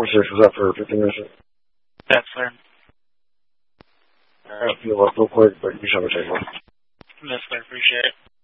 conversation was up for 15 minutes. That's fair. I feel up real quick, but you shall take one. That's fair. Appreciate it.